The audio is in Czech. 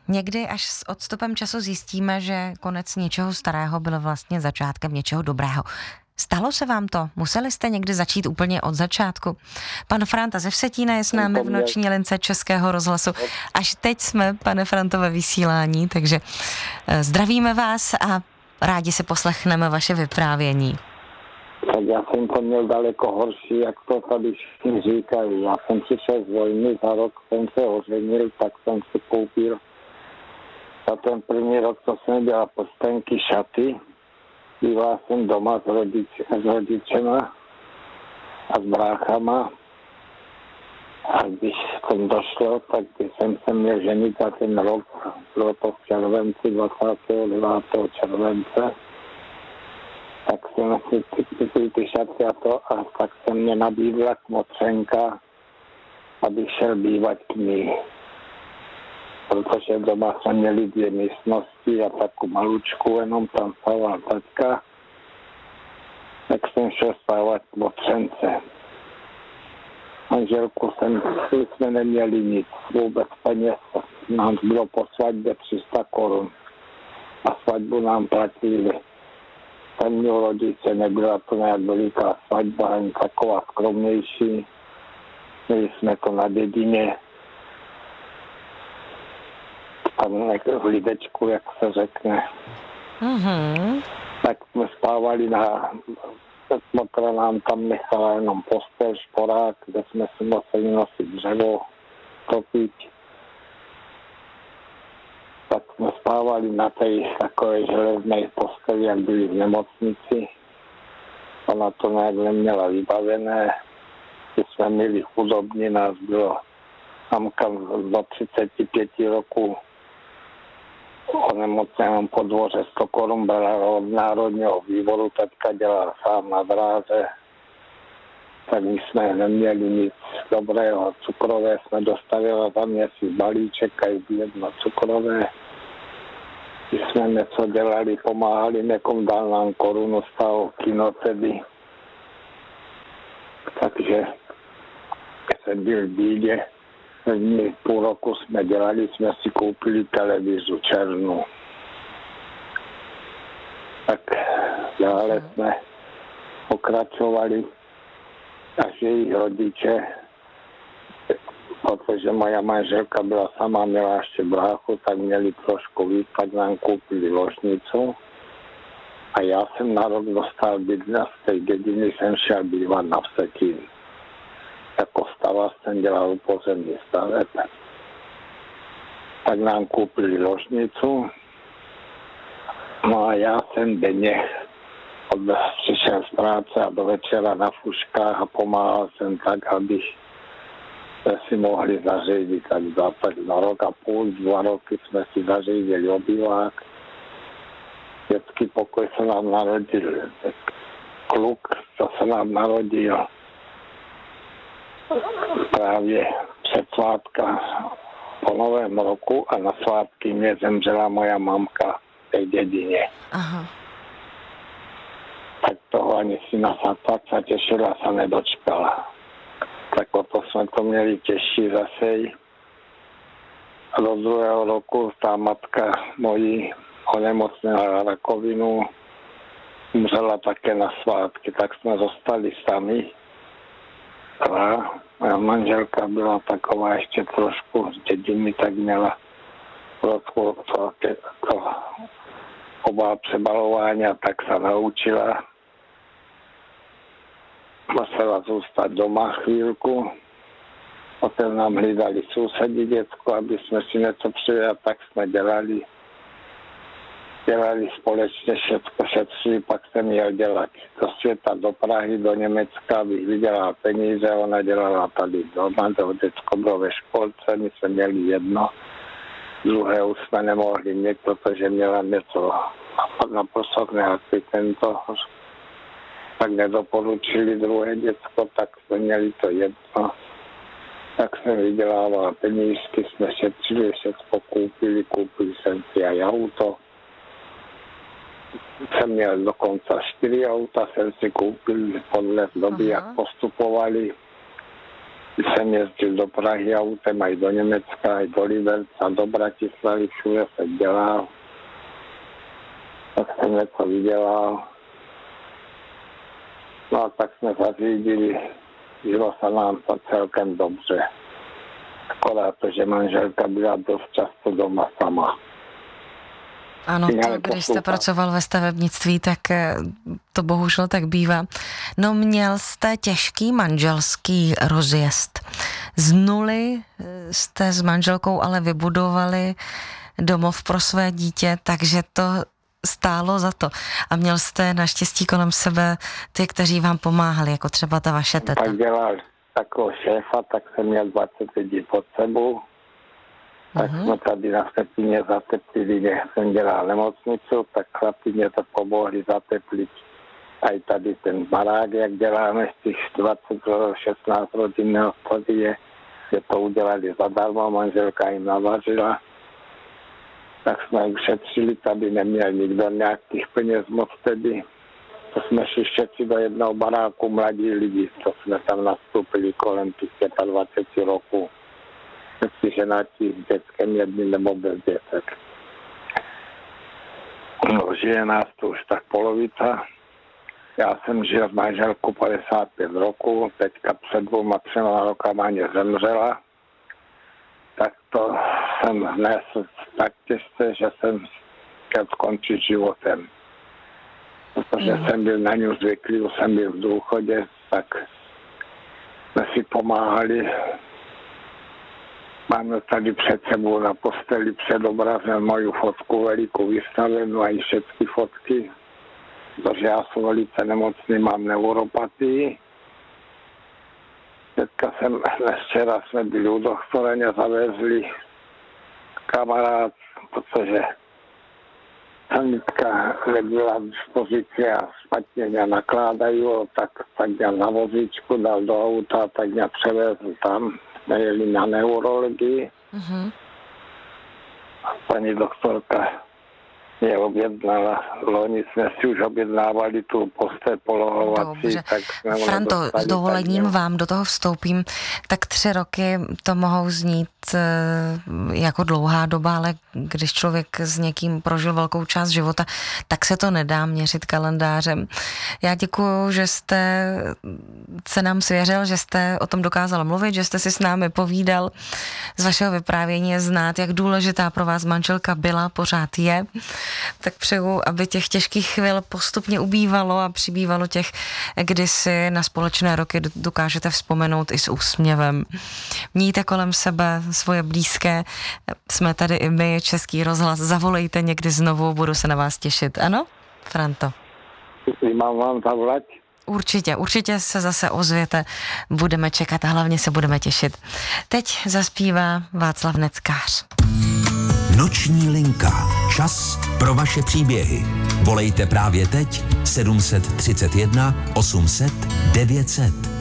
Někdy až s odstupem času zjistíme, že konec něčeho starého byl vlastně začátkem něčeho dobrého. Stalo se vám to? Museli jste někdy začít úplně od začátku? Pan Franta ze Vsetína je s námi v noční lince Českého rozhlasu. Až teď jsme, pane Franto, ve vysílání, takže zdravíme vás a rádi si poslechneme vaše vyprávění. Tak já jsem to měl daleko horší, jak to tady všichni říkají. Já jsem přišel z vojny, za rok jsem se oženil, tak jsem si koupil za ten první rok, co jsem dělal prstenky, šaty. Býval jsem doma s rodičema a s bráchama. A když jsem došlo, tak když jsem se měl ženit za ten rok, bylo to v červenci, 29. července, tak jsem si koupil ty šaty a tak se mě nabídla kmotřenka, abych šel bývat k ní. Protože doma jsme měli 2 místnosti a takovou malučku, jenom tam spával taťka, tak jsem šel spávat k motřence. Manželku jsme neměli nic, vůbec peněz, nám bylo po svatbě 300 korun a svatbu nám platili. Ten měl rodiče, nebyla to nějak veliká svatba, ani taková skromnější. Měli jsme to na dědině, tam v lidečku, jak se řekne. Mm-hmm. Tak jsme spávali motra nám tam nechala jenom postel, šporák, kde jsme si museli nosit dřevo, topit. Tak jsme spávali na té takové železné posteli, jak byli v nemocnici. Ona to nějak neměla vybavené. Když jsme měli chudobní, nás bylo mamka do 35 roků onemocněném po dvoře 100 korun brala od Národního výboru, teďka dělá sám na dráze. Tak my jsme neměli nic dobrého. Cukrové jsme dostali za měsíc balíček a jedno cukrové. Když jsme něco dělali, pomáhali, někomu dal nám korunu, stalo kino tedy. Takže jsem byl v bídě. Půl roku jsme dělali, jsme si koupili televizu černou. Tak dále jsme pokračovali, až její rodiče, protože moja manželka byla sama, měla ještě bráchu, tak měli trošku víc, tak nám koupili ložnicu. A já jsem na rok dostal bydla z té dědiny, jsem šel bývat na Vsetín. Jako stavař jsem dělal pozemní staveb. Tak nám koupili ložnicu. No a já jsem denně přišel z práce a do večera na fuškách a pomáhal jsem tak, aby si mohli zařídit. Tak za rok a půl, 2 roky jsme si zařídili obývák. Dětský pokoj se nám narodil kluk, co se nám narodil právě před svátka po Novém roku a na svátky mě zemřela moja mamka v té dědině. Aha. Tak toho ani si na svatce těšila se nedočkala. Tak o to jsme to měli těžší zase. A do 2. roku ta matka mojí onemocněla rakovinu, umřela také na svátky, tak jsme zostali sami. A moja manželka byla taková ještě trošku z dědiny, tak měla trošku to obal přebalování a tak se naučila. Musela zůstat doma chvílku. Potom nám hlídali sousedi děcko, aby jsme si něco přijeli a tak jsme dělali společně všechno, šetřili, pak jsem jel dělat do světa, do Prahy, do Německa, abych vydělal peníze, ona dělala tady doma, to děcko bylo ve školce, my jsme měli jedno, druhé už jsme nemohli mít, protože měla něco na posokné akci tento, tak nedoporučili druhé děcko, tak jsme měli to jedno. Tak jsem vydělával penízky, jsme šetřili, všechno koupili jsem si aj auto. Jsem měl dokonce 4 auta, jsem si koupil podle doby, jak postupovali. Když jsem jezdil do Prahy autem, aj do Německa, aj do Liberca, do Bratislavy, všude se dělal. Tak jsem něco vydělal. No a tak jsme zařídili, žilo se nám to celkem dobře. Akorát to, že manželka byla dost často doma sama. Ano, to, když jste pracoval ve stavebnictví, tak to bohužel tak bývá. No, měl jste těžký manželský rozjezd. Z nuly jste s manželkou ale vybudovali domov pro své dítě, takže to stálo za to. A měl jste naštěstí kolem sebe ty, kteří vám pomáhali, jako třeba ta vaše teta. Tak dělal takového šéfa, tak jsem měl 20 lidí pod sebou. Tak jsme tady na Vsetíně zateplili, kde jsem dělal nemocnicu, tak chlapi mě to pomohli zateplit. A i tady ten barák, jak děláme z těch 16 rodinné hospody, že to udělali zadarmo, manželka jim navařila. Tak jsme ušetřili, tady neměl nikdo nějakých peněz moc tedy. To jsme šli všetci do jednoho baráku mladí lidi, to jsme tam nastoupili kolem 25 roků. Všetci ženatí s dětkem jedným nebo bez dětek. No, žije nás tu už tak polovica. Já jsem žil s manželkou 55 roků, teďka před 2-3 rokama mě zemřela. Tak to jsem nesl tak těžce, že jsem chtěl skončit životem. Protože jsem byl na ňu zvyklý, už jsem byl v důchodě, tak jsme si pomáhali. Máme tady před sebou na posteli před obrazem moju fotku velikou vystavenou a i všechny fotky, protože já jsem velice nemocný, mám neuropatii. Včera jsme byli u doktora, mě zavezli kamarád, protože sanitka nebyla v dispozici a špatně mě nakládají, tak mě na vozíčku dal do auta, tak mě převezl tam. Jsme jeli na neurologii. A paní doktorka mě objednala, loni jsme si už objednávali tu postel polohovací. Dobře. Franto, s dovolením vám do toho vstoupím. Tak 3 roky to mohou znít jako dlouhá doba, ale když člověk s někým prožil velkou část života, tak se to nedá měřit kalendářem. Já děkuju, že jste se nám svěřil, že jste o tom dokázal mluvit, že jste si s námi povídal. Z vašeho vyprávění je znát, jak důležitá pro vás manželka byla, pořád je. Tak přeju, aby těch těžkých chvil postupně ubývalo a přibývalo těch, kdy si na společné roky dokážete vzpomenout i s úsměvem. Mějte kolem sebe svoje blízké. Jsme tady i my, Český rozhlas. Zavolejte někdy znovu, budu se na vás těšit. Ano, Franto? Mám vám zavolat? Určitě se zase ozvěte. Budeme čekat a hlavně se budeme těšit. Teď zaspívá Václav Neckář. Noční linka. Čas pro vaše příběhy. Volejte právě teď 731 800 900.